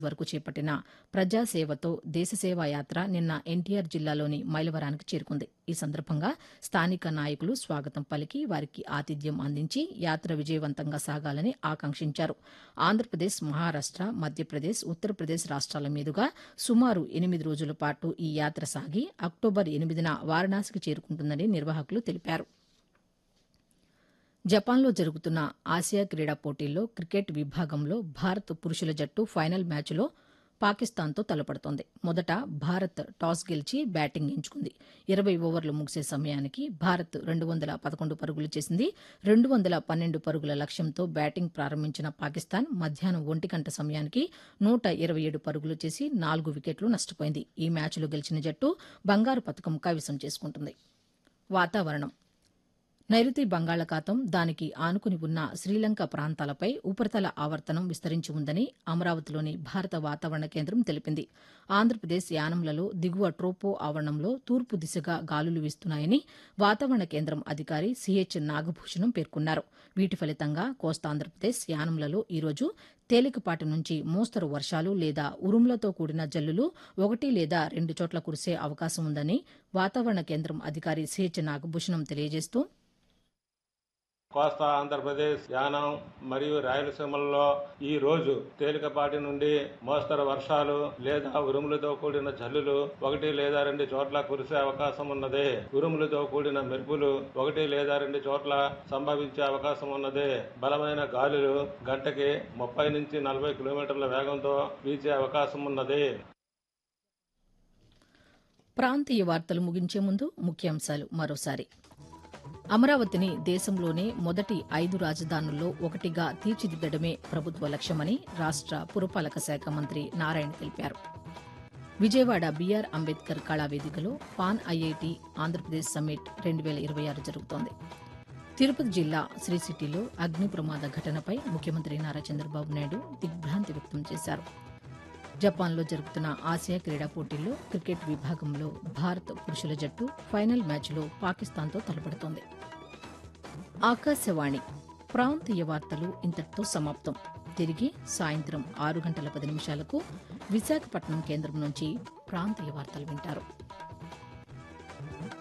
వరకు చేపట్టిన ప్రజాసేవతో దేశసేవా యాత్ర నిన్న ఎన్టీఆర్ జిల్లాలోని మైలవరానికి చేరుకుంది. ఈ సందర్భంగా స్థానిక నాయకులు స్వాగతం పలికి వారికి ఆతిథ్యం అందించి యాత్ర విజయవంతంగా సాగాలని ఆకాంక్షించారు. ఆంధ్రప్రదేశ్, మహారాష్ట, మధ్యప్రదేశ్, ఉత్తరప్రదేశ్ రాష్ట్రాల మీదుగా సుమారు 8 రోజుల పాటు ఈ యాత్ర సాగి అక్టోబర్ 8న వారణాసికి చేరుకుంటుందని నిర్వాహకులు తెలిపారు. జపాన్లో జరుగుతున్న ఆసియా క్రీడా పోటీల్లో క్రికెట్ విభాగంలో భారత్ పురుషుల జట్టు ఫైనల్ మ్యాచ్లో పాకిస్తాన్తో తలపడుతోంది. మొదట భారత్ టాస్ గెలిచి బ్యాటింగ్ ఎంచుకుంది. 20 ఓవర్లు ముగిసే సమయానికి భారత్ 211 పరుగులు చేసింది. 212 పరుగుల లక్ష్యంతో బ్యాటింగ్ ప్రారంభించిన పాకిస్తాన్ మధ్యాహ్నం 1 గంట సమయానికి 127 పరుగులు చేసి 4 వికెట్లు నష్టపోయింది. ఈ మ్యాచ్లో గెలిచిన జట్టు బంగారు పతకం కైవసం చేసుకుంటుంది. వాతావరణం. నైరుతి బంగాళాఖాతం, దానికి ఆనుకుని ఉన్న శ్రీలంక ప్రాంతాలపై ఉపరితల ఆవర్తనం విస్తరించి ఉందని అమరావతిలోని భారత వాతావరణ కేంద్రం తెలిపింది. ఆంధ్రప్రదేశ్ యానంలలో దిగువ ట్రోపో ఆవరణంలో తూర్పు దిశగా గాలులు వీస్తున్నాయని వాతావరణ కేంద్రం అధికారి సిహెచ్ నాగభూషణం పేర్కొన్నారు. వీటి ఫలితంగా కోస్తాంధ్రప్రదేశ్ యానంలలో ఈరోజు తేలికపాటి నుంచి మోస్తరు వర్షాలు లేదా ఉరుములతో కూడిన జల్లులు 1 లేదా 2 చోట్ల కురిసే అవకాశం ఉందని వాతావరణ కేంద్రం అధికారి సిహెచ్ నాగభూషణం తెలియజేస్తూ, కోస్తా ఆంధ్రప్రదేశ్, యానం మరియు రాయలసీమల్లో ఈ రోజు తేలికపాటి నుండి మోస్తరు వర్షాలు లేదా ఉరుములతో కూడిన జల్లులు 1 లేదా 2 చోట్ల కురిసే అవకాశం ఉన్నది. ఉరుములతో కూడిన మెరుపులు 1 లేదా 2 చోట్ల సంభవించే అవకాశం ఉన్నది. బలమైన గాలులు గంటకి 30 నుంచి 40 కిలోమీటర్ల వేగంతో వీచే అవకాశం ఉన్నది. ప్రాంతీయ వార్తలు ముగించే ముందు ముఖ్యాంశాలు మరోసారి. అమరావతిని దేశంలోనే మొదటి 5 రాజధానుల్లో ఒకటిగా తీర్చిదిద్దడమే ప్రభుత్వ లక్ష్యమని రాష్ట పురపాలక శాఖ మంత్రి నారాయణ తెలిపారు. Vijayawada BR Ambedkar కళావేదికలో pan IIT Andhra Pradesh summit 2026 జరుగుతోంది. తిరుపతి జిల్లా శ్రీ సిటీలో అగ్ని ప్రమాద ఘటనపై ముఖ్యమంత్రి నారా చంద్రబాబు నాయుడు దిగ్భ్రాంతి వ్యక్తం చేశారు. జపాన్లో జరుగుతున్న ఆసియా క్రీడా పోటీల్లో క్రికెట్ విభాగంలో భారత్ పురుషుల జట్టు ఫైనల్ మ్యాచ్లో పాకిస్తాన్తో తలపడుతోంది. ఆకాశవాణి ప్రాంతీయ వార్తలు ఇంతటితో సమాప్తం. తిరిగి సాయంత్రం 6:10 విశాఖపట్నం కేంద్రం నుంచి ప్రాంతీయ వార్తలు వింటారు.